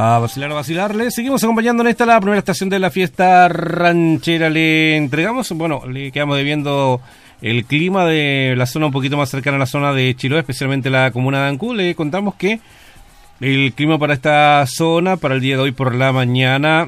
A vacilar. Le seguimos acompañando en esta, la primera estación de la fiesta ranchera. Le entregamos, le quedamos debiendo el clima de la zona un poquito más cercana a la zona de Chiloé, especialmente la comuna de Ancú. Le contamos que el clima para esta zona, para el día de hoy por la mañana,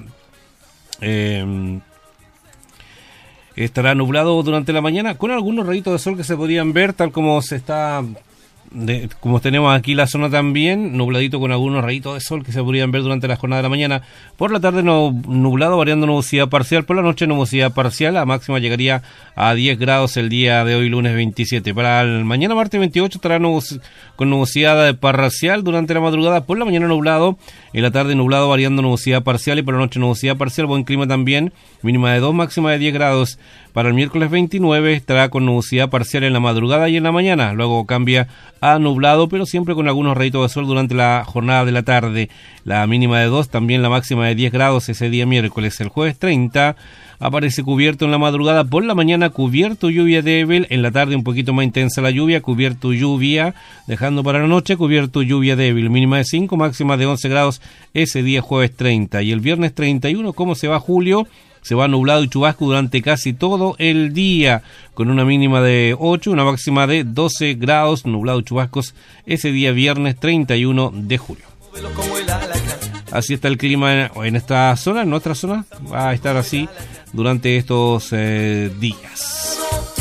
estará nublado durante la mañana, con algunos rayitos de sol que se podrían ver, tal como se está... como tenemos aquí la zona también, nubladito con algunos rayitos de sol que se podrían ver durante la jornada de la mañana. Por la tarde nublado, variando nubosidad parcial. Por la noche nubosidad parcial, la máxima llegaría a 10 grados el día de hoy, lunes 27. Para el mañana martes 28 estará con nubosidad parcial durante la madrugada. Por la mañana nublado, en la tarde nublado, variando nubosidad parcial, y por la noche nubosidad parcial. Buen clima también, mínima de 2, máxima de 10 grados. Para el miércoles 29 estará con nubosidad parcial en la madrugada y en la mañana. Luego cambia a nublado, pero siempre con algunos rayitos de sol durante la jornada de la tarde. La mínima de 2, también la máxima de 10 grados ese día miércoles. El jueves 30 aparece cubierto en la madrugada, por la mañana cubierto, lluvia débil, en la tarde un poquito más intensa la lluvia, cubierto lluvia, dejando para la noche cubierto lluvia débil, mínima de 5, máxima de 11 grados ese día jueves 30. Y el viernes 31, ¿cómo se va julio? Se va nublado y chubasco durante casi todo el día, con una mínima de 8, una máxima de 12 grados, nublado y chubascos ese día viernes 31 de julio. Así está el clima en esta zona, en nuestra zona, va a estar así durante estos días.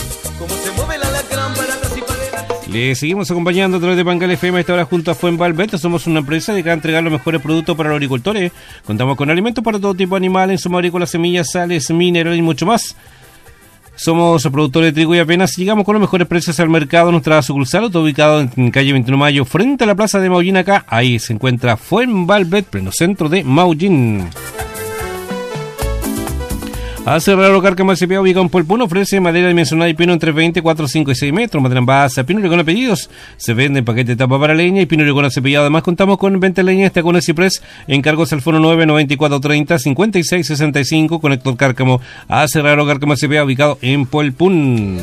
Le seguimos acompañando a través de Pangal FM a esta hora junto a Fuenvalbet. Somos una empresa dedicada a entregar los mejores productos para los agricultores. Contamos con alimentos para todo tipo de animales, insumos agrícolas, semillas, sales, minerales y mucho más. Somos productores de trigo y apenas llegamos con los mejores precios al mercado. Nuestra sucursal está ubicado en calle 21 de Mayo, frente a la plaza de Maullín acá. Ahí se encuentra Fuenvalbet, pleno centro de Maullín. Aserrado Cárcamo SPA, ubicado en Polpún, ofrece madera dimensionada y pino entre 20, 4, 5 y 6 metros. Madera en base, pino y con pedidos. Se vende en paquete de tapa para leña y pino y con cepillado. Además, contamos con venta de leña este con el Ciprés. Encargos al fono 99430 5665 con Héctor Cárcamo. Aserrado Cárcamo SPA, ubicado en Polpún.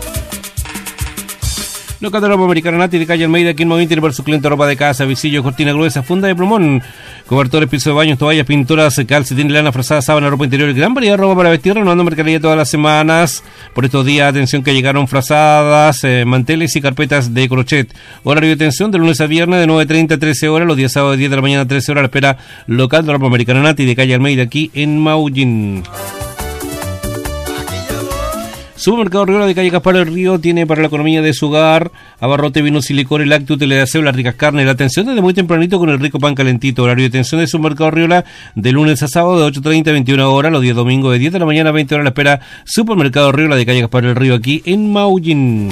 Local de ropa americana Nati de calle Almeida, aquí en Maullín, tiene para su cliente ropa de casa, visillos, cortina gruesa, funda de plumón, cobertores, piso de baños, toallas, pinturas, calcetín, lana, frazada, sábana, ropa interior, gran variedad de ropa para vestir, renovando mercadería todas las semanas. Por estos días, atención que llegaron frazadas, manteles y carpetas de crochet. Horario de atención de lunes a viernes de 9:30 a 13 horas, los días sábados de 10 de la mañana a 13 horas. La espera local de ropa americana Nati de calle Almeida, aquí en Maullín. Supermercado Riola de calle Gaspar del Río tiene para la economía de su hogar abarrote, vinos y licores, lácteos, tele de aseo, las ricas carnes. La atención desde muy tempranito con el rico pan calentito. Horario de atención de Supermercado Riola de lunes a sábado de 8:30 a 21 horas, los días domingos de 10 de la mañana a 20 horas. La espera Supermercado Riola de calle Gaspar del Río, aquí en Maullín.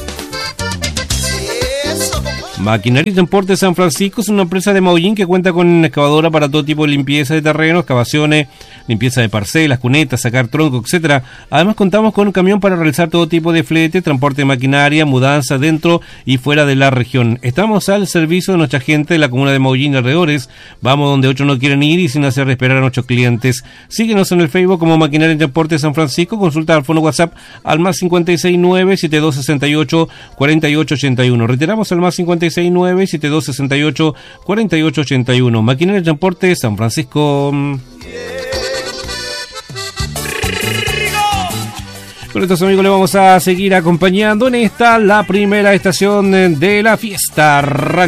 Maquinaria y Transporte San Francisco es una empresa de Maullín que cuenta con excavadora para todo tipo de limpieza de terrenos, excavaciones, limpieza de parcelas, cunetas, sacar tronco, etcétera. Además contamos con un camión para realizar todo tipo de flete, transporte de maquinaria, mudanza dentro y fuera de la región. Estamos al servicio de nuestra gente de la comuna de Maullín y alrededores. Vamos donde otros no quieren ir y sin hacer esperar a nuestros clientes. Síguenos en el Facebook como Maquinaria y Transporte San Francisco. Consulta al fono WhatsApp al más 569-7268-4881. Reiteramos al más 569-7268-4881. Maquinaria y Transporte San Francisco. Con estos amigos le vamos a seguir acompañando en esta, la primera estación de la fiesta ranchera.